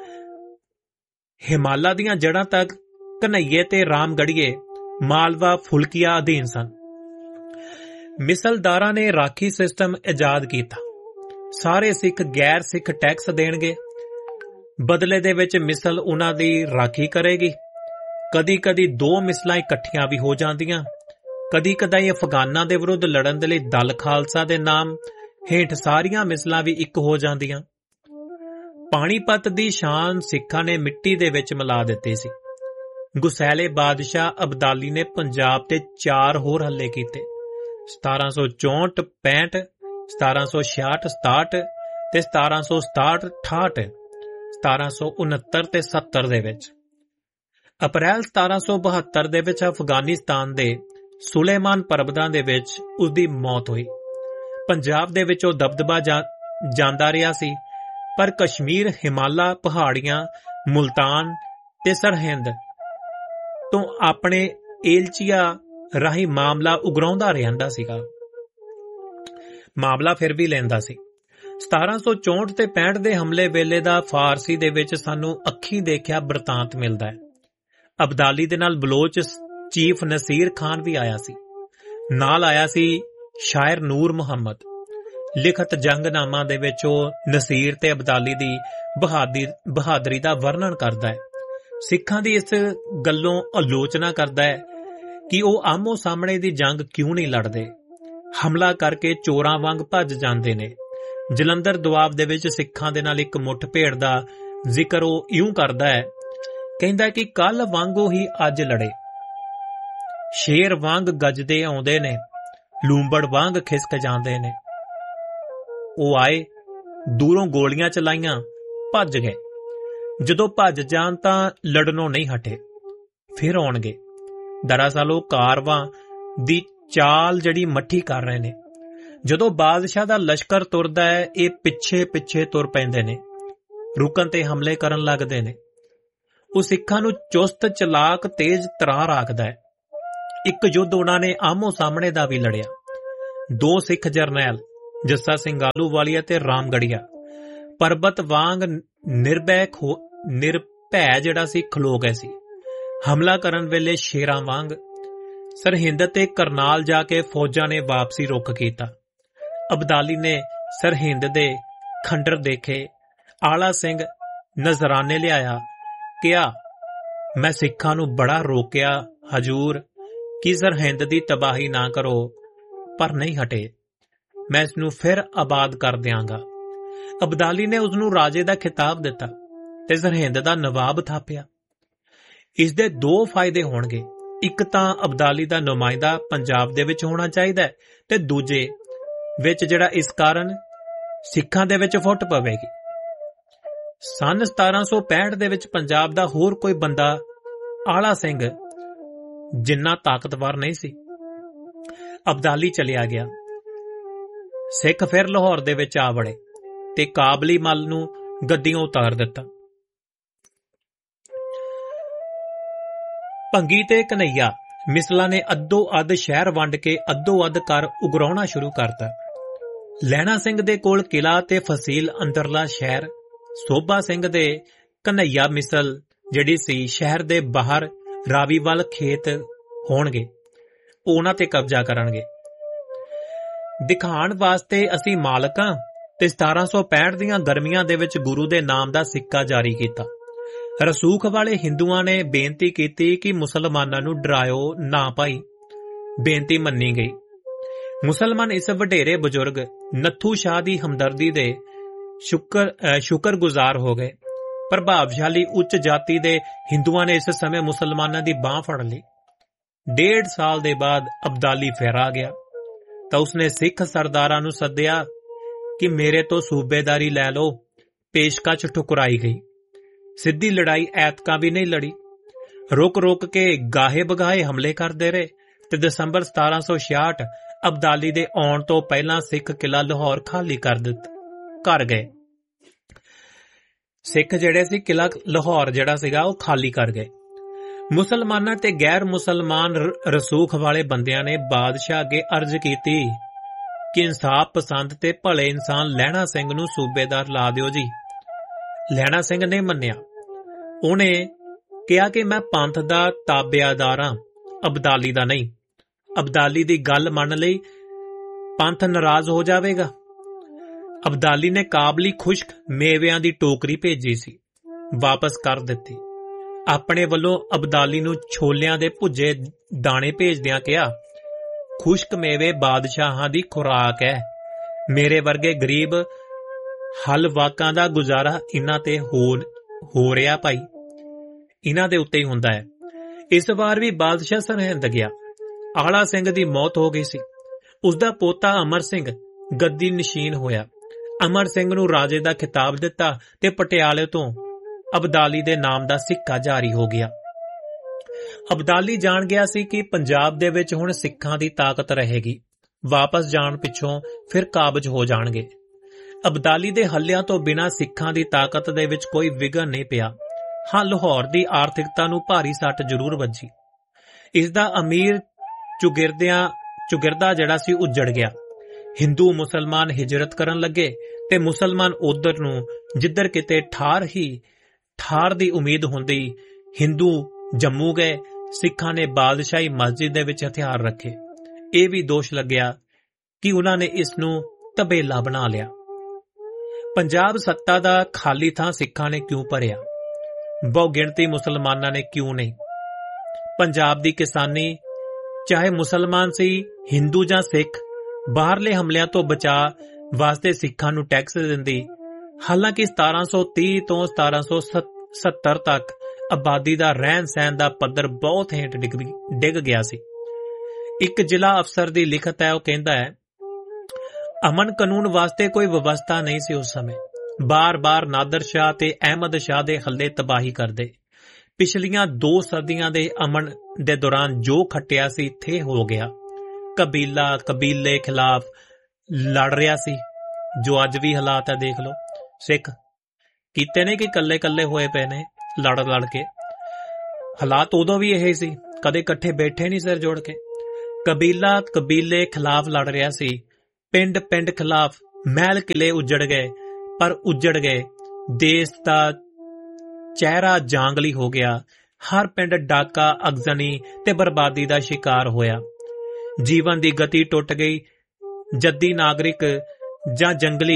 ਹਿਮਾਲਾ ਦੀਆਂ ਜੜ੍ਹਾਂ ਤੱਕ ਘਨਈਏ ਤੇ ਰਾਮਗੜੀਏ ਮਾਲਵਾ ਫੁਲਕੀਆ ਅਧੀਨ ਸਨ। ਮਿਸਲਦਾਰਾਂ ਨੇ ਰਾਖੀ ਸਿਸਟਮ ਇਜਾਦ ਕੀਤਾ। ਸਾਰੇ ਸਿੱਖ ਗੈਰ ਸਿੱਖ ਟੈਕਸ ਦੇਣਗੇ। ਬਦਲੇ ਦੇ ਵਿੱਚ ਮਿਸਲ ਉਹਨਾਂ ਦੀ ਰਾਖੀ ਕਰੇਗੀ। ਕਦੀ ਕਦੀ ਦੋ ਮਿਸਲਾਂ ਇਕੱਠੀਆਂ ਵੀ ਹੋ ਜਾਂਦੀਆਂ। ਕਦੀ ਕਦਾਈ ਅਫਗਾਨਾਂ ਦੇ ਵਿਰੁੱਧ ਲੜਨ ਦੇ ਲਈ ਦਲ ਖਾਲਸਾ ਦੇ ਨਾਮ ਹੇਠ ਸਾਰੀਆਂ ਮਿਸਲਾਂ ਵੀ ਇੱਕ ਹੋ ਜਾਂਦੀਆਂ। ਪਾਣੀਪਤ ਦੀ ਸ਼ਾਨ ਸਿੱਖਾਂ ਨੇ ਮਿੱਟੀ ਦੇ ਵਿੱਚ ਮਿਲਾ ਦਿੱਤੀ ਸੀ। ਗੁਸੈਲੇ ਬਾਦਸ਼ਾਹ ਅਬਦਾਲੀ ਨੇ ਪੰਜਾਬ ਤੇ ਚਾਰ ਹੋਰ ਹੱਲੇ ਕੀਤੇ। ਸਤਾਰਾਂ ਸੌ ਚੌਂਹਠ ਪੈਂਹਠ, ਸਤਾਰਾਂ ਸੌ ਛਿਆਹਠ ਸਤਾਹਠ ਤੇ ਸਤਾਰਾਂ ਸੌ ਸਤਾਹਠ ਅਠਾਹਠ, ਸਤਾਰਾਂ ਸੌ ਉਨੱਤਰ ਤੇ ਸੱਤਰ ਦੇ ਵਿੱਚ। ਅਪ੍ਰੈਲ ਸਤਾਰਾਂ ਸੌ ਬਹੱਤਰ ਦੇ ਵਿੱਚ ਅਫਗਾਨਿਸਤਾਨ ਦੇ ਸੁਲੇਮਾਨ ਪਰਬਤਾਂ ਦੇ ਵਿੱਚ ਉਸਦੀ ਮੌਤ ਹੋਈ। ਪੰਜਾਬ ਦੇ ਵਿੱਚ ਉਹ ਦਬਦਬਾ ਜਾਂਦਾ ਰਿਹਾ ਸੀ, ਪਰ ਕਸ਼ਮੀਰ, ਹਿਮਾਲਾ ਪਹਾੜੀਆਂ, ਮੁਲਤਾਨ ਤੇ ਸਰਹਿੰਦ ਤੋਂ ਆਪਣੇ ਏਲਚੀਆ ਰਾਹੀਂ ਮਾਮਲਾ ਉਗਰਾਉਂਦਾ ਰਹਿੰਦਾ ਸੀਗਾ। ਮਾਮਲਾ ਫਿਰ ਵੀ ਲੈਂਦਾ ਸੀ। ਸਤਾਰਾਂ ਸੌ ਚੌਂਹਠ ਤੇ ਪੈਂਹਠ ਦੇ ਹਮਲੇ ਵੇਲੇ ਦਾ ਫਾਰਸੀ ਦੇ ਵਿੱਚ ਸਾਨੂੰ ਅੱਖੀਂ ਦੇਖਿਆ ਬਰਤਾਂਤ ਮਿਲਦਾ ਹੈ। ਅਬਦਾਲੀ ਦੇ ਨਾਲ ਬਲੋਚ ਚੀਫ ਨਸੀਰ ਖਾਨ ਵੀ ਆਇਆ ਸੀ। ਨਾਲ ਆਇਆ ਸੀ ਸ਼ਾਇਰ ਨੂਰ ਮੁਹੰਮਦ। ਲਿਖਤ ਜੰਗਨਾਮਾ ਦੇ ਵਿੱਚ ਉਹ ਨਸੀਰ ਤੇ ਅਬਦਾਲੀ ਦੀ ਬਹਾਦਰੀ ਬਹਾਦਰੀ ਦਾ ਵਰਣਨ ਕਰਦਾ ਹੈ। ਸਿੱਖਾਂ ਦੀ ਇਸ ਗੱਲੋਂ ਆਲੋਚਨਾ ਕਰਦਾ ਹੈ ਕਿ ਉਹ ਆਮੋ ਸਾਹਮਣੇ ਦੀ ਜੰਗ ਕਿਉਂ ਨਹੀਂ ਲੜਦੇ, ਹਮਲਾ ਕਰਕੇ ਚੋਰਾਂ ਵਾਂਗ ਭੱਜ ਜਾਂਦੇ ਨੇ। ਜਲੰਧਰ ਦੁਆਬ ਦੇ ਵਿੱਚ ਸਿੱਖਾਂ ਦੇ ਨਾਲ ਇੱਕ ਮੁੱਠਭੇੜ ਦਾ ਜ਼ਿਕਰ ਉਹ ਇਉਂ ਕਰਦਾ ਹੈ, ਕਹਿੰਦਾ ਕਿ ਕੱਲ ਵਾਂਗੂ ਹੀ ਅੱਜ ਲੜੇ, ਸ਼ੇਰ ਵਾਂਗ ਗੱਜਦੇ ਆਉਂਦੇ ਨੇ, ਲੂੰਬੜ ਵਾਂਗ ਖਿਸਕ ਜਾਂਦੇ ਨੇ। ਉਹ ਆਏ, ਦੂਰੋਂ ਗੋਲੀਆਂ ਚਲਾਈਆਂ, ਭੱਜ ਗਏ। ਜਦੋਂ ਭੱਜ ਜਾਣ ਤਾਂ ਲੜਨੋਂ ਨਹੀਂ ਹਟੇ, ਫਿਰ ਆਉਣਗੇ। ਦਰਅਸਲ ਉਹ ਕਾਰਵਾਂ ਦੀ ਚਾਲ ਜਿਹੜੀ ਮੱਠੀ ਕਰ ਰਹੇ ਨੇ। ਜਦੋਂ ਬਾਦਸ਼ਾਹ ਦਾ ਲਸ਼ਕਰ ਤੁਰਦਾ ਹੈ, ਇਹ ਪਿੱਛੇ ਪਿੱਛੇ ਤੁਰ ਪੈਂਦੇ ਨੇ, ਰੁਕਣ ਤੇ ਹਮਲੇ ਕਰਨ ਲੱਗਦੇ ਨੇ। ਉਹ ਸਿੱਖਾਂ ਨੂੰ ਚੁਸਤ, ਚਲਾਕ, ਤੇਜ਼ ਤਰਾਰ ਆਖਦਾ ਹੈ। ਇੱਕ ਯੁੱਧ ਉਹਨਾਂ ਨੇ ਆਮੋ ਸਾਹਮਣੇ ਦਾ ਵੀ ਲੜਿਆ। ਦੋ ਸਿੱਖ ਜਰਨੈਲ ਜੱਸਾ ਸਿੰਘ ਆਹਲੂਵਾਲੀਆ ਤੇ ਰਾਮਗੜੀਆ ਪਰਬਤ ਵਾਂਗ ਨਿਰਭੈ ਨਿਰਭੈ ਜਿਹੜਾ ਸੀ ਖਲੋ ਗਏ ਸੀ। ਹਮਲਾ ਕਰਨ ਵੇਲੇ ਸ਼ੇਰਾਂ ਵਾਂਗ। ਸਰਹਿੰਦ ਤੇ ਕਰਨਾਲ ਜਾ ਕੇ ਫੌਜਾਂ ਨੇ ਵਾਪਸੀ ਰੁੱਖ ਕੀਤਾ। ਅਬਦਾਲੀ ਨੇ ਸਰਹਿੰਦ ਦੇ ਖੰਡਰ ਦੇਖੇ। ਆਲਾ ਸਿੰਘ ਨਜ਼ਰਾਨੇ ਲਿਆਇਆ, ਕਿਹਾ मैं सिखां नूं बड़ा रोकिया हजूर कि सरहिंद दी तबाही ना करो, पर नहीं हटे। मैं इसनूं फिर आबाद कर दियांगा। अब्दाली ने उसनूं राजे दा खिताब दिता ते सरहिंद दा नवाब थापिया। इस दे दो फायदे होणगे, एक तां अब्दाली दा नुमाइंदा पंजाब दे विच होना चाहीदा ते दूजे विच जिहड़ा इस कारण सिखां दे विच फुट पवेगी। सन सतारां सौ पैंठ दे विच पंजाब दा होर कोई बंदा आला सिंह जिन्ना ताकतवर नहीं सी। अब्दाली चलिया गया। सिख फिर लाहौर दे विच आ वड़े ते काबली मल नूं गद्दियों उतार दिता। भंगी ते कन्हैया मिसला ने अद्धो अध शहर वंड के अद्धो अध कर उगराउणा शुरू करता। लैणा सिंह दे कोल किला ते फसील अंदरला शहर, सोभा सिंह दे कन्हैया मिसल जिहड़ी सी शहर दे बाहर रावीवल खेत होणगे, उन्हां ते कब्जा करनगे। दिखाण वास्ते असी मालक हां ते सतारां सौ पैंठ दीआं गर्मियां दे विच गुरु दे नाम दा सिक्का जारी कीता। रसूख वाले हिंदुआं ने बेनती कीती कि मुसलमानां नूं डरायो ना भाई। बेनती मन्नी गई। मुसलमान इस वडेरे बुजुर्ग नत्थू शाह दी हमदर्दी दे शुक्र शुक्रगुजार हो गए। प्रभावशाली उच्च जाति दे हिंदुआं ने इस समय मुसलमानां दी बांह फड़ ली। डेढ़ साल दे बाद अब्दाली फिर आ गया तो उसने सिख सरदारां नूं सद्दिया कि मेरे तो सूबेदारी लै लो। पेशकश ठुकराई गई। सिद्धी लड़ाई ऐतका भी नहीं लड़ी। रुक रुक के गाहे बगाहे हमले करते रहे ते दसंबर सतारां सौ छियाठ अब्दाली दे आउण तो पहला सिख किला लाहौर खाली कर दिता कर गए। सिख जिहड़े सी किला लाहौर जिहड़ा सीगा वो खाली कर गए। मुसलमानां ते गैर मुसलमान रसूख वाले बंदियां ने बादशाह अगे अर्ज कीती कि इंसाफ पसंद ते भले इंसान लैणा सिंह नूं सूबेदार ला दिओ जी। लैणा सिंह ने मन्निया। उहने कहा कि मैं पंथ दा ताबेदार हां, अब्दाली दा नहीं। अब्दाली दी गल मन लई पंथ नाराज हो जावेगा। अब्दाली ने काबली खुश्क मेविਆਂ दी टोकरी भेजी सी, वापस कर दिती। अपने वल्लों अब्दाली नूं छोलियां दे भुजे दाणे भेजदियां कहा, खुश्क मेवे बादशाहां दी खुराक है। मेरे वर्गे गरीब हल वाकां दा गुजारा इन्हां ते हो हो रिहा भाई, इन्हां दे उत्ते ही हुंदा है। इस वार भी बादशाह सरहिंद गया। आला सिंह दी मौत हो गई सी। उसदा पोता अमर सिंह गद्दी नशीन होया। अमर सिंह नूं राजे दा खिताब दिता ते पटियाले तो अब्दाली दे नाम दा सिक्का जारी हो गया। अब्दाली जान गया सी कि पंजाब दे विच हुण सिखां दी ताकत रहेगी। वापस जाण पिछों फिर काबज हो जाणगे। अब्दाली दे हल्लियां तो बिना सिखां दी ताकत दे विच कोई विघन नहीं पिया। हां, लाहौर दी आर्थिकता नूं भारी सੱਟ जरूर वजी। इसदा अमीर चुगिरदियां चुगिरदा जिहड़ा सी उजड़ गया। हिंदू मुसलमान हिजरत करन लगे ते मुसलमान उधर नूं जिधर किते ठार ही ठार दी उम्मीद हुंदी हिंदू जम्मू गए। सिखां ने बादशाही मस्जिद दे विच हथियार रखे। यह भी दोष लग्या कि उन्हां ने इस नूं तबेला बना लिया। पंजाब सत्ता दा खाली थां सिखां ने क्यों भरिया? बहु गिणती मुसलमानां ने क्यों नहीं? पंजाब दी किसानी चाहे मुसलमान सी हिंदू जां सिख बाहरले हमलियां तो बचा वास्ते सिखां नूं टैक्स दिंदी। हालांकि सतारां सौ तीह तो सतारां सौ सत्तर तक आबादी दा रहन सहन दा पद्धर बहुत हेठ डिग डिग गया सी। एक जिला अफसर दी लिखत है, वह कहंदा है, अमन कानून वास्ते कोई व्यवस्था नहीं सी उस समय। बार बार नादर शाह ते अहमद शाह दे हल्ले तबाही करदे। पिछलियां दो सदियां दे अमन दे दौरान जो खटिया सी थे हो गया। कबीला कबीले खिलाफ लड़ रहा सी, जो अज भी हालात है देख लो। सिख कीते ने कि कल्ले कल्ले होए पे ने लड़ लड़ के। हालात उदों भी यही सी, कदे कट्ठे बैठे नहीं सिर जोड़ के। कबीला कबीले खिलाफ लड़ रहा सी। पिंड पिंड खिलाफ महल किले उजड़ गए, पर उजड़ गए। देश दा चेहरा जांगली हो गया। हर पिंड डाका अगजनी ते बर्बादी दा शिकार होया। जीवन दी गति टुट गई। जद्दी नागरिक जां जंगली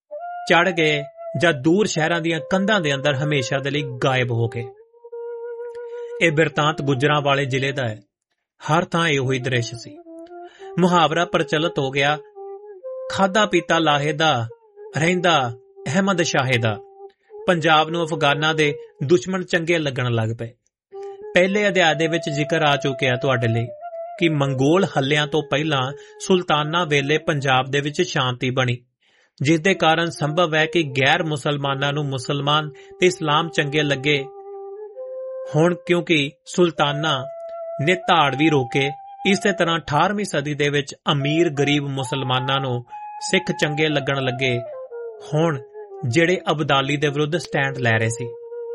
चढ़ गए जां दूर शहरां दीयां कंधां दे अंदर हमेशा दे लई गायब हो गए। ਇਹ ਬਿਰਤਾਂਤ ਗੁੱਜਰਾਂ ਵਾਲੇ ਜ਼ਿਲ੍ਹੇ ਦਾ ਹੈ। ਹਰ ਥਾਂ ਇਹੋ ਹੀ ਦ੍ਰਿਸ਼ ਸੀ। ਮੁਹਾਵਰਾ ਪ੍ਰਚਲਿਤ ਹੋ ਗਿਆ, ਖਾਧਾ ਪੀਤਾ ਲਾਹੇ ਦਾ, ਰਹਿੰਦਾ ਅਹਿਮਦ ਸ਼ਾਹੇ ਦਾ। ਪੰਜਾਬ ਨੂੰ ਅਫਗਾਨਾਂ ਦੇ ਦੁਸ਼ਮਣ ਚੰਗੇ ਲੱਗਣ ਲੱਗ ਪਏ। ਪਹਿਲੇ ਅਧਿਆਇ ਦੇ ਵਿੱਚ ਜ਼ਿਕਰ ਆ ਚੁੱਕਿਆ ਤੁਹਾਡੇ ਲਈ ਕਿ ਮੰਗੋਲ ਹੱਲਿਆਂ ਤੋਂ ਪਹਿਲਾਂ ਸੁਲਤਾਨਾਂ ਵੇਲੇ ਪੰਜਾਬ ਦੇ ਵਿੱਚ ਸ਼ਾਂਤੀ ਬਣੀ, ਜਿਸ ਦੇ ਕਾਰਨ ਸੰਭਵ ਹੈ ਕਿ ਗੈਰ ਮੁਸਲਮਾਨਾਂ ਨੂੰ ਮੁਸਲਮਾਨ ਤੇ ਇਸਲਾਮ ਚੰਗੇ ਲੱਗੇ ਹੁਣ, ਕਿਉਂਕਿ ਸੁਲਤਾਨਾਂ ਨੇ ਧਾੜਵੀ ਰੋਕੇ। ਇਸੇ ਤਰ੍ਹਾਂ ਅਠਾਰਵੀਂ ਸਦੀ ਦੇ ਵਿੱਚ ਅਮੀਰ ਗਰੀਬ ਮੁਸਲਮਾਨਾਂ ਨੂੰ ਸਿੱਖ ਚੰਗੇ ਲੱਗਣ ਲੱਗੇ ਹੁਣ, ਜਿਹੜੇ ਅਬਦਾਲੀ ਦੇ ਵਿਰੁੱਧ ਸਟੈਂਡ ਲੈ ਰਹੇ ਸੀ।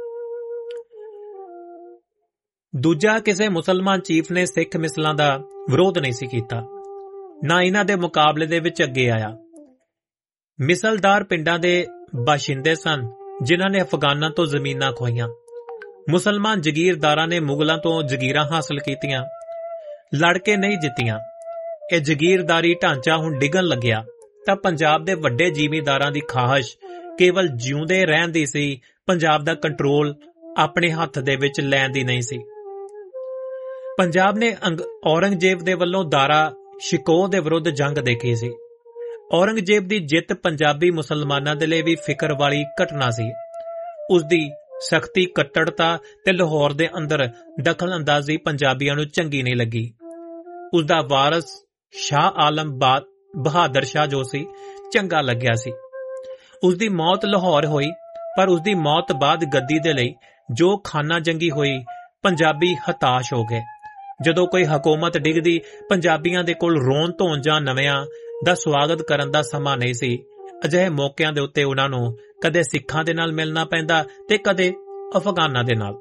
ਦੂਜਾ, ਕਿਸੇ ਮੁਸਲਮਾਨ ਚੀਫ ਨੇ ਸਿੱਖ ਮਿਸਲਾਂ ਦਾ ਵਿਰੋਧ ਨਹੀਂ ਸੀ ਕੀਤਾ, ਨਾ ਇਹਨਾਂ ਦੇ ਮੁਕਾਬਲੇ ਦੇ ਵਿੱਚ ਅੱਗੇ ਆਇਆ। ਮਿਸਲਦਾਰ ਪਿੰਡਾਂ ਦੇ ਬਾਸ਼ਿੰਦੇ ਸਨ ਜਿਨ੍ਹਾਂ ਨੇ ਅਫਗਾਨਾਂ ਤੋਂ ਜ਼ਮੀਨਾਂ ਖੋਹੀਆਂ। ਮੁਸਲਮਾਨ ਜਗੀਰਦਾਰਾਂ ਨੇ ਮੁਗਲਾਂ ਤੋਂ ਜਗੀਰਾਂ ਹਾਸਲ ਕੀਤੀਆਂ, ਲੜ ਕੇ ਨਹੀਂ ਜਿੱਤੀਆਂ। ਇਹ ਜਗੀਰਦਾਰੀ ਢਾਂਚਾ ਹੁਣ ਡਿੱਗਣ ਲੱਗਿਆ ਤਾਂ ਪੰਜਾਬ ਦੇ ਵੱਡੇ ਜ਼ਿਮੀਂਦਾਰਾਂ ਦੀ ਖਾਹਿਸ਼ ਕੇਵਲ ਜਿਉਂਦੇ ਰਹਿਣ ਦੀ ਸੀ, ਪੰਜਾਬ ਦਾ ਕੰਟਰੋਲ ਆਪਣੇ ਹੱਥ ਦੇ ਵਿੱਚ ਲੈਣ ਦੀ ਨਹੀਂ ਸੀ। ਪੰਜਾਬ ਨੇ ਔਰੰਗਜ਼ੇਬ ਦੇ ਵੱਲੋਂ ਦਾਰਾ ਸ਼ਿਕੋਹ ਦੇ ਵਿਰੁੱਧ ਜੰਗ ਦੇਖੀ ਸੀ। ਔਰੰਗਜ਼ੇਬ ਦੀ ਜਿੱਤ ਪੰਜਾਬੀ ਮੁਸਲਮਾਨਾਂ ਦੇ ਲਈ ਵੀ ਫਿਕਰ ਵਾਲੀ ਘਟਨਾ ਸੀ। ਉਸ ਦੀ ਸਖਤੀ, ਕੱਟੜਤਾ ਤੇ ਲਾਹੌਰ ਦੇ ਅੰਦਰ ਦਖਲ ਅੰਦਾਜ਼ੀ ਪੰਜਾਬੀਆਂ ਨੂੰ ਚੰਗੀ ਨਹੀਂ ਲੱਗੀ। ਉਸ ਦਾ ਵਾਰਸ ਸ਼ਾਹ ਆਲਮ ਬਹਾਦਰ ਸ਼ਾਹ ਜੋ ਸੀ, ਚੰਗਾ ਲੱਗਿਆ ਸੀ। ਉਸ ਦੀ ਮੌਤ ਲਾਹੌਰ ਹੋਈ, ਪਰ ਉਸ ਦੀ ਮੌਤ ਬਾਅਦ ਗੱਦੀ ਦੇ ਲਈ ਜੋ ਖਾਨਾ ਜੰਗੀ ਹੋਈ, ਪੰਜਾਬੀ ਹਤਾਸ਼ ਹੋ ਗਏ। ਜਦੋਂ ਕੋਈ ਹਕੂਮਤ ਡਿੱਗਦੀ, ਪੰਜਾਬੀਆਂ ਦੇ ਕੋਲ ਰੋਣ ਧੋਣ ਜਾਂ ਨਵਿਆਂ ਦਾ ਸਵਾਗਤ ਕਰਨ ਦਾ ਸਮਾਂ ਨਹੀਂ ਸੀ। ਅਜਿਹੇ ਮੌਕਿਆਂ ਦੇ ਉੱਤੇ ਉਹਨਾਂ ਨੂੰ ਕਦੇ ਸਿੱਖਾਂ ਦੇ ਨਾਲ ਮਿਲਣਾ ਪੈਂਦਾ ਤੇ ਕਦੇ ਅਫਗਾਨਾਂ ਦੇ ਨਾਲ।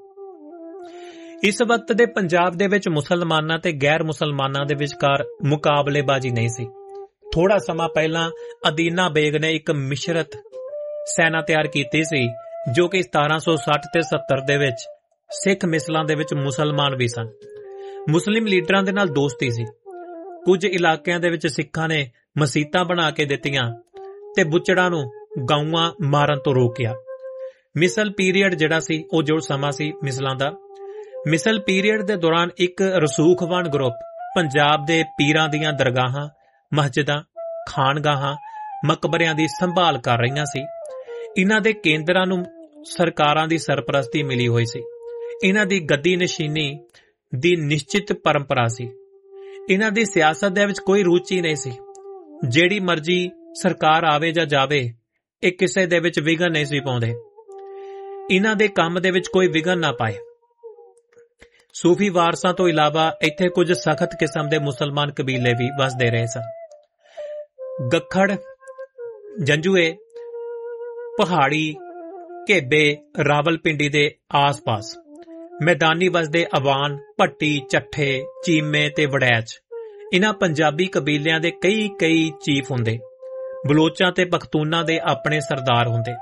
ਇਸ ਵਕਤ ਦੇ ਪੰਜਾਬ ਦੇ ਵਿੱਚ ਮੁਸਲਮਾਨਾਂ ਤੇ ਗੈਰ ਮੁਸਲਮਾਨਾਂ ਦੇ ਵਿਚਕਾਰ ਮੁਕਾਬਲੇਬਾਜ਼ੀ ਨਹੀਂ ਸੀ। ਥੋੜਾ ਸਮਾਂ ਪਹਿਲਾਂ ਅਦੀਨਾ ਬੇਗ ਨੇ ਇੱਕ ਮਿਸ਼ਰਤ ਸੈਨਾ ਤਿਆਰ ਕੀਤੀ ਸੀ, ਜੋ ਕਿ ਸਤਾਰਾਂ ਸੌ ਸੱਠ ਤੇ ਸੱਤਰ ਦੇ ਵਿੱਚ ਸਿੱਖ ਮਿਸਲਾਂ ਦੇ ਵਿੱਚ ਮੁਸਲਮਾਨ ਵੀ ਸਨ। ਮੁਸਲਿਮ ਲੀਡਰਾਂ ਦੇ ਨਾਲ ਦੋਸਤੀ ਸੀ। ਕੁਝ ਇਲਾਕਿਆਂ ਦੇ ਵਿੱਚ ਸਿੱਖਾਂ ਨੇ ਮਸੀਤਾਂ ਬਣਾ ਕੇ ਦਿੱਤੀਆਂ ਤੇ ਬੁੱਚੜਾਂ ਨੂੰ ਗਊਆਂ ਮਾਰਨ ਤੋਂ ਰੋਕਿਆ। ਮਿਸਲ ਪੀਰੀਅਡ ਜਿਹੜਾ ਸੀ, ਉਹ ਜੋ ਸਮਾਂ ਸੀ ਮਿਸਲਾਂ ਦਾ, ਮਿਸਲ ਪੀਰੀਅਡ ਦੇ ਦੌਰਾਨ ਇੱਕ ਰਸੂਖਵਾਨ ਗਰੁੱਪ ਪੰਜਾਬ ਦੇ ਪੀਰਾਂ ਦੀਆਂ ਦਰਗਾਹਾਂ, ਮਸਜਿਦਾਂ, ਖਾਨਗਾਹਾਂ, ਮਕਬਰਿਆਂ ਦੀ ਸੰਭਾਲ ਕਰ ਰਹੀਆਂ ਸੀ। ਇਹਨਾਂ ਦੇ ਕੇਂਦਰਾਂ ਨੂੰ ਸਰਕਾਰਾਂ ਦੀ ਸਰਪ੍ਰਸਤੀ ਮਿਲੀ ਹੋਈ ਸੀ। ਇਹਨਾਂ ਦੀ ਗੱਦੀ ਨਸ਼ੀਨੀ ਦੀ ਨਿਸ਼ਚਿਤ ਪਰੰਪਰਾ ਸੀ। ਇਹਨਾਂ ਦੀ ਸਿਆਸਤ ਦੇ ਵਿੱਚ ਕੋਈ ਰੁਚੀ ਨਹੀਂ ਸੀ। ਜਿਹੜੀ ਮਰਜ਼ੀ ਸਰਕਾਰ ਆਵੇ ਜਾਂ ਜਾਵੇ, ਇਹ ਕਿਸੇ ਦੇ ਵਿੱਚ ਵਿਘਨ ਨਹੀਂ ਸੀ ਪਾਉਂਦੇ। ਇਹਨਾਂ ਦੇ ਕੰਮ ਦੇ ਵਿੱਚ ਕੋਈ ਵਿਘਨ ਨਾ ਪਾਏ। ਸੂਫੀ ਵਾਰਸਾਂ ਤੋਂ ਇਲਾਵਾ ਇੱਥੇ ਕੁਝ ਸਖਤ ਕਿਸਮ ਦੇ ਮੁਸਲਮਾਨ ਕਬੀਲੇ ਵੀ ਵਸਦੇ ਰਹੇ ਸਨ। ਗੱਖੜ, ਜੰਜੂਏ, ਪਹਾੜੀ, ਘੇਬੇ, ਰਾਵਲਪਿੰਡੀ ਦੇ ਆਸ-ਪਾਸ ਮੈਦਾਨੀ ਵਸਦੇ ਅਵਾਨ, ਭੱਟੀ, ਚੱਠੇ, ਚੀਮੇ ਤੇ ਵੜੈਚ, ਇਹਨਾਂ ਪੰਜਾਬੀ ਕਬੀਲਿਆਂ ਦੇ ਕਈ ਕਈ ਚੀਫ ਹੁੰਦੇ। ਬਲੋਚਾਂ ਤੇ ਪਖਤੂਨਾਂ ਦੇ ਆਪਣੇ ਸਰਦਾਰ ਹੁੰਦੇ।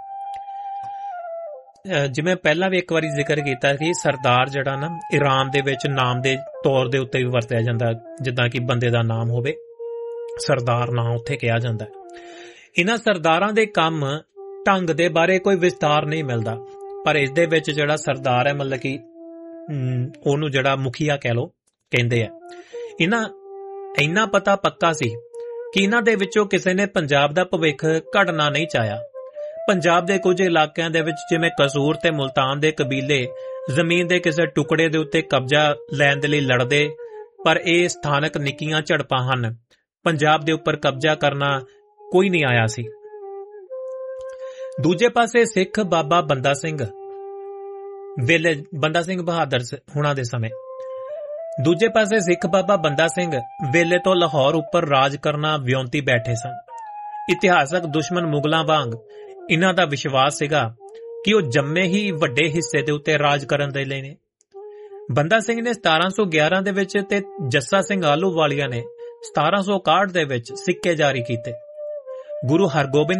ਜਿਵੇਂ ਪਹਿਲਾਂ ਵੀ ਇੱਕ ਵਾਰੀ ਜ਼ਿਕਰ ਕੀਤਾ ਕਿ ਸਰਦਾਰ ਜਿਹੜਾ ਨਾ ਇਰਾਨ ਦੇ ਵਿੱਚ ਨਾਮ ਦੇ ਤੌਰ ਦੇ ਉੱਤੇ ਵੀ ਵਰਤਿਆ ਜਾਂਦਾ, ਜਿੱਦਾਂ ਕਿ ਬੰਦੇ ਦਾ ਨਾਮ ਹੋਵੇ, ਸਰਦਾਰ ਨਾਂ ਉੱਥੇ ਕਿਹਾ ਜਾਂਦਾ। ਇਹਨਾਂ ਸਰਦਾਰਾਂ ਦੇ ਕੰਮ ਢੰਗ ਦੇ ਬਾਰੇ ਕੋਈ ਵਿਸਤਾਰ ਨਹੀਂ ਮਿਲਦਾ, ਪਰ ਇਸ ਦੇ ਵਿੱਚ ਜਿਹੜਾ ਸਰਦਾਰ ਹੈ, ਮਤਲਬ ਕਿ ਉਹਨੂੰ ਜਿਹੜਾ ਮੁਖੀਆ ਕਹਿ ਲੋ ਕਹਿੰਦੇ ਆ, ਇਹਨਾਂ ਇੰਨਾ ਪਤਾ ਪੱਕਾ ਸੀ ਕਿ ਇਹਨਾਂ ਦੇ ਵਿੱਚੋਂ ਕਿਸੇ ਨੇ ਪੰਜਾਬ ਦਾ ਭਵਿੱਖ ਘੜਨਾ ਨਹੀਂ ਚਾਹਿਆ। ਪੰਜਾਬ ਦੇ ਕੁਝ ਇਲਾਕਿਆਂ ਦੇ ਵਿੱਚ, ਜਿਵੇਂ ਕਸੂਰ ਤੇ ਮੁਲਤਾਨ ਦੇ ਕਬੀਲੇ ਜ਼ਮੀਨ ਦੇ ਕਿਸੇ ਟੁਕੜੇ ਦੇ ਉੱਤੇ ਕਬਜ਼ਾ ਲੈਣ ਦੇ ਲਈ ਲੜਦੇ, ਪਰ ਇਹ ਸਥਾਨਕ ਨਿੱਕੀਆਂ ਝੜਪਾਂ ਹਨ। ਪੰਜਾਬ ਦੇ ਉੱਪਰ ਕਬਜ਼ਾ ਕਰਨਾ ਕੋਈ ਨਹੀਂ ਆਇਆ ਸੀ। ਦੂਜੇ ਪਾਸੇ ਸਿੱਖ ਬਾਬਾ ਬੰਦਾ ਸਿੰਘ ਵੇਲੇ, ਬੰਦਾ ਸਿੰਘ ਬਹਾਦਰ ਹੁਣਾਂ ਦੇ ਸਮੇਂ, ਦੂਜੇ ਪਾਸੇ ਸਿੱਖ ਬਾਬਾ ਬੰਦਾ ਸਿੰਘ ਵੇਲੇ ਤੋਂ ਲਾਹੌਰ ਉੱਪਰ ਰਾਜ ਕਰਨਾ ਵਿਉਂਤੀ ਬੈਠੇ ਸਨ। ਇਤਿਹਾਸਕ ਦੁਸ਼ਮਣ ਮੁਗਲਾਂ ਵਾਂਗ ਇਹਨਾਂ ਦਾ ਵਿਸ਼ਵਾਸ ਸੀਗਾ ਕਿ ਉਹ ਜੰਮੇ ਹੀ ਵੱਡੇ ਹਿੱਸੇ ਦੇ ਉੱਤੇ ਰਾਜ ਕਰਨ ਦੇ ਲਈ ਨੇ। ਬੰਦਾ ਸਿੰਘ ਨੇ ਸਤਾਰਾਂ ਸੌ ਗਿਆਰਾਂ ਦੇ ਵਿੱਚ ਤੇ ਜੱਸਾ ਸਿੰਘ ਆਹਲੂਵਾਲੀਆ ਨੇ ਸਤਾਰਾਂ ਸੌ ਇਕਾਹਠ ਦੇ ਵਿੱਚ ਸਿੱਕੇ ਜਾਰੀ ਕੀਤੇ। ਗੁਰੂ ਹਰਗੋਬਿੰਦ